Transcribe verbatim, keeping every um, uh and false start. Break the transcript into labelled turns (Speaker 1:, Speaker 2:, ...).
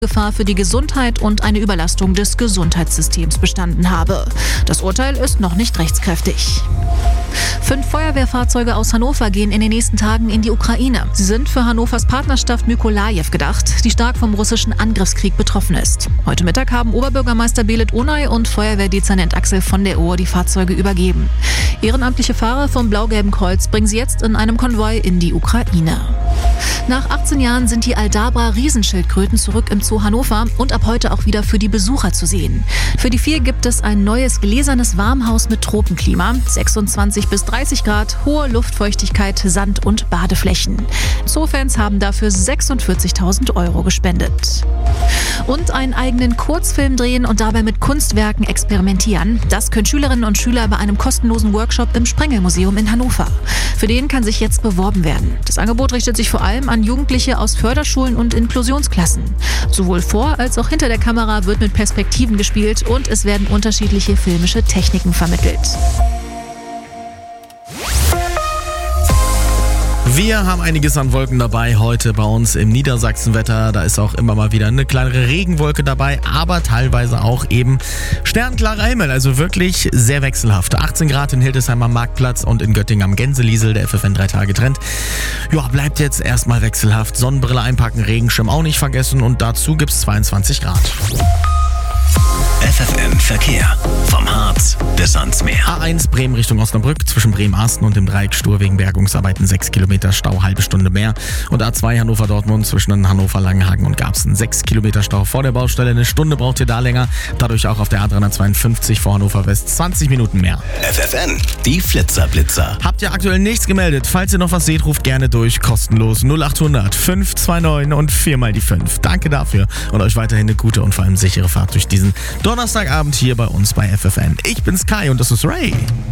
Speaker 1: Gefahr für die Gesundheit und eine Überlastung des Gesundheitssystems bestanden habe. Das Urteil ist noch nicht rechtskräftig. Fünf Feuerwehrfahrzeuge aus Hannover gehen in den nächsten Tagen in die Ukraine. Sie sind für Hannovers Partnerstadt Mykolajiw gedacht, die stark vom russischen Angriffskrieg betroffen ist. Heute Mittag haben Oberbürgermeister Belit Onay und Feuerwehrdezernent Axel von der Ohr die Fahrzeuge übergeben. Ehrenamtliche Fahrer vom Blau-Gelben Kreuz bringen sie jetzt in einem Konvoi in die Ukraine. Nach achtzehn Jahren sind die Aldabra-Riesenschildkröten zurück im Zoo Hannover und ab heute auch wieder für die Besucher zu sehen. Für die vier gibt es ein neues gläsernes Warmhaus mit Tropenklima, sechsundzwanzig bis dreißig Grad, hohe Luftfeuchtigkeit, Sand- und Badeflächen. Zoofans haben dafür sechsundvierzigtausend Euro gespendet. Und einen eigenen Kurzfilm drehen und dabei mit Kunstwerken experimentieren. Das können Schülerinnen und Schüler bei einem kostenlosen Workshop im Sprengel-Museum in Hannover. Für den kann sich jetzt beworben werden. Das Angebot richtet sich vor allem an Jugendliche aus Förderschulen und Inklusionsklassen. Sowohl vor als auch hinter der Kamera wird mit Perspektiven gespielt und es werden unterschiedliche filmische Techniken vermittelt.
Speaker 2: Wir haben einiges an Wolken dabei heute bei uns im Niedersachsenwetter. Da ist auch immer mal wieder eine kleinere Regenwolke dabei, aber teilweise auch eben sternklarer Himmel. Also wirklich sehr wechselhaft. achtzehn Grad in Hildesheim am Marktplatz und in Göttingen am Gänseliesel, der F F N drei Tage Trend. Ja, bleibt jetzt erstmal wechselhaft. Sonnenbrille einpacken, Regenschirm auch nicht vergessen und dazu gibt's zweiundzwanzig Grad.
Speaker 3: F F N Verkehr. Vom Harz bis ans Meer.
Speaker 2: A eins Bremen Richtung Osnabrück, zwischen Bremen-Asten und dem Dreieck Stur wegen Bergungsarbeiten sechs Kilometer Stau, halbe Stunde mehr. Und A zwei Hannover-Dortmund zwischen Hannover, Langenhagen und Garbsen sechs Kilometer Stau vor der Baustelle. Eine Stunde braucht ihr da länger. Dadurch auch auf der A dreihundertzweiundfünfzig vor Hannover West zwanzig Minuten mehr.
Speaker 3: F F N, die Flitzer-Blitzer.
Speaker 2: Habt ihr aktuell nichts gemeldet? Falls ihr noch was seht, ruft gerne durch. Kostenlos null acht hundert fünf zwei neun und viermal die fünf. Danke dafür und euch weiterhin eine gute und vor allem sichere Fahrt durch diesen Donnerstagabend hier bei uns bei F F N. Ich bin's Kai und das ist Ray.